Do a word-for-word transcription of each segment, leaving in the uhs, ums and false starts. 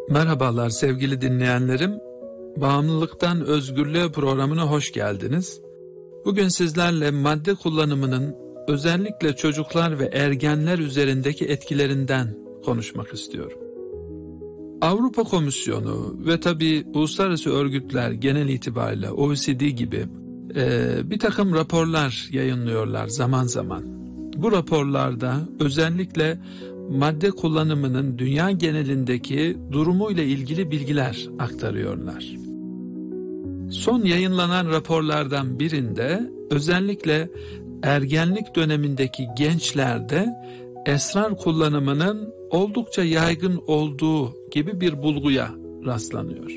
Merhabalar sevgili dinleyenlerim. Bağımlılıktan Özgürlüğe programına hoş geldiniz. Bugün sizlerle madde kullanımının özellikle çocuklar ve ergenler üzerindeki etkilerinden konuşmak istiyorum. Avrupa Komisyonu ve tabii uluslararası örgütler genel itibariyle O E C D gibi e, bir takım raporlar yayınlıyorlar zaman zaman. Bu raporlarda özellikle madde kullanımının dünya genelindeki durumuyla ilgili bilgiler aktarıyorlar. Son yayınlanan raporlardan birinde özellikle ergenlik dönemindeki gençlerde esrar kullanımının oldukça yaygın olduğu gibi bir bulguya rastlanıyor.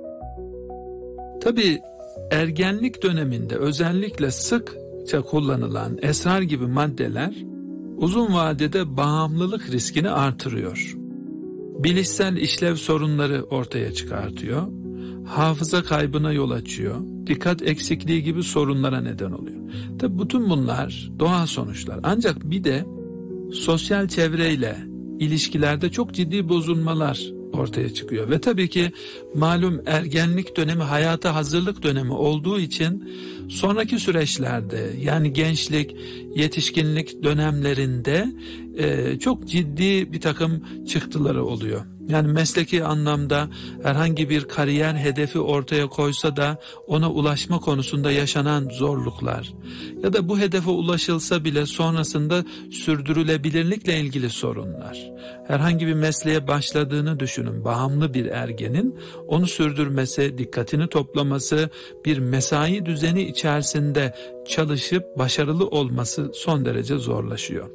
Tabii ergenlik döneminde özellikle sıkça kullanılan esrar gibi maddeler uzun vadede bağımlılık riskini artırıyor. Bilişsel işlev sorunları ortaya çıkartıyor. Hafıza kaybına yol açıyor. Dikkat eksikliği gibi sorunlara neden oluyor. Tabii bütün bunlar doğal sonuçlar. Ancak bir de sosyal çevreyle ilişkilerde çok ciddi bozulmalar ortaya çıkıyor. Ve tabii ki malum ergenlik dönemi hayata hazırlık dönemi olduğu için sonraki süreçlerde yani gençlik, yetişkinlik dönemlerinde e, çok ciddi bir takım çıktıları oluyor. Yani mesleki anlamda herhangi bir kariyer hedefi ortaya koysa da ona ulaşma konusunda yaşanan zorluklar ya da bu hedefe ulaşılsa bile sonrasında sürdürülebilirlikle ilgili sorunlar. Herhangi bir mesleğe başladığını düşünün, bağımlı bir ergenin onu sürdürmesi, dikkatini toplaması, bir mesai düzeni içerisinde çalışıp başarılı olması son derece zorlaşıyor.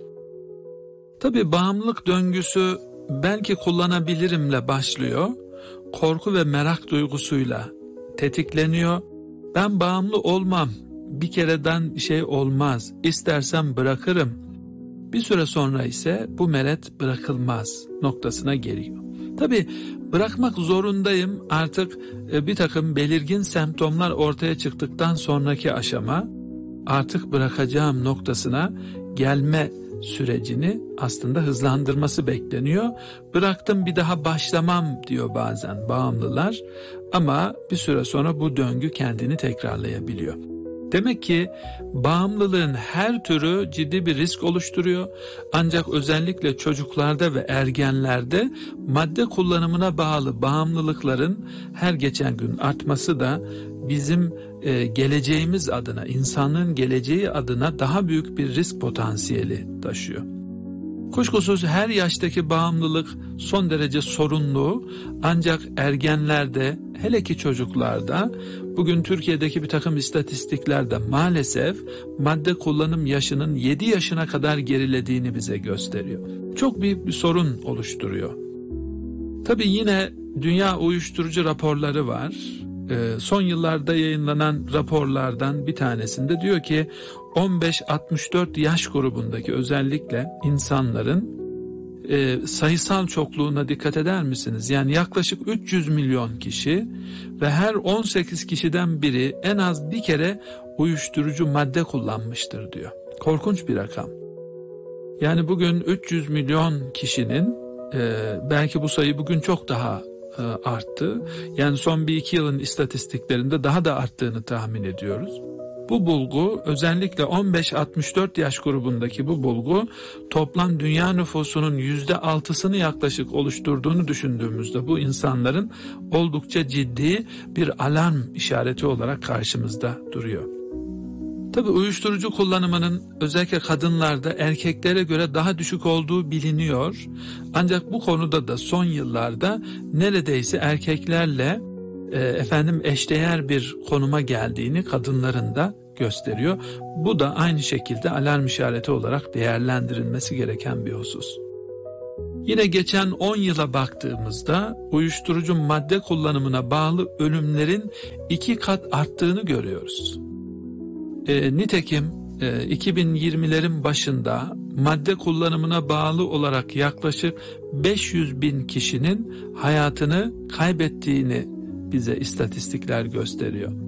Tabii bağımlılık döngüsü belki kullanabilirimle başlıyor, korku ve merak duygusuyla tetikleniyor. Ben bağımlı olmam, bir kereden bir şey olmaz, istersem bırakırım. Bir süre sonra ise bu meret bırakılmaz noktasına geliyor. Tabii bırakmak zorundayım artık bir takım belirgin semptomlar ortaya çıktıktan sonraki aşama artık bırakacağım noktasına gelme sürecini aslında hızlandırması bekleniyor. Bıraktım bir daha başlamam diyor bazen bağımlılar ama bir süre sonra bu döngü kendini tekrarlayabiliyor. Demek ki bağımlılığın her türü ciddi bir risk oluşturuyor. Ancak özellikle çocuklarda ve ergenlerde madde kullanımına bağlı bağımlılıkların her geçen gün artması da bizim e, geleceğimiz adına, insanlığın geleceği adına daha büyük bir risk potansiyeli taşıyor. Kuşkusuz her yaştaki bağımlılık son derece sorunlu ancak ergenlerde hele ki çocuklarda bugün Türkiye'deki bir takım istatistiklerde maalesef madde kullanım yaşının yedi yaşına kadar gerilediğini bize gösteriyor. Çok büyük bir sorun oluşturuyor. Tabii yine dünya uyuşturucu raporları var. Ee, son yıllarda yayınlanan raporlardan bir tanesinde diyor ki on beş altmış dört yaş grubundaki özellikle insanların e, sayısal çokluğuna dikkat eder misiniz? Yani yaklaşık üç yüz milyon kişi ve her on sekiz kişiden biri en az bir kere uyuşturucu madde kullanmıştır diyor. Korkunç bir rakam. Yani bugün üç yüz milyon kişinin e, belki bu sayı bugün çok daha e, arttı. Yani son bir iki yılın istatistiklerinde daha da arttığını tahmin ediyoruz. Bu bulgu özellikle on beş altmış dört yaş grubundaki bu bulgu toplam dünya nüfusunun yüzde altısını yaklaşık oluşturduğunu düşündüğümüzde bu insanların oldukça ciddi bir alarm işareti olarak karşımızda duruyor. Tabii uyuşturucu kullanımının özellikle kadınlarda erkeklere göre daha düşük olduğu biliniyor. Ancak bu konuda da son yıllarda neredeyse erkeklerle e, efendim eşdeğer bir konuma geldiğini kadınların da gösteriyor. Bu da aynı şekilde alarm işareti olarak değerlendirilmesi gereken bir husus. Yine geçen on yıla baktığımızda uyuşturucu madde kullanımına bağlı ölümlerin iki kat arttığını görüyoruz. E, nitekim e, iki bin yirmilerin başında madde kullanımına bağlı olarak yaklaşık beş yüz bin kişinin hayatını kaybettiğini bize istatistikler gösteriyor.